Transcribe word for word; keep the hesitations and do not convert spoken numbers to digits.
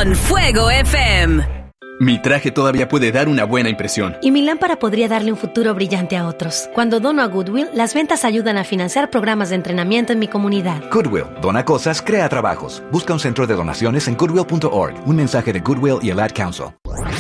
con Fuego F M. Mi traje todavía puede dar una buena impresión. Y mi lámpara podría darle un futuro brillante a otros. Cuando dono a Goodwill, las ventas ayudan a financiar programas de entrenamiento en mi comunidad. Goodwill, dona cosas, crea trabajos. Busca un centro de donaciones en goodwill punto org. Un mensaje de Goodwill y el Ad Council.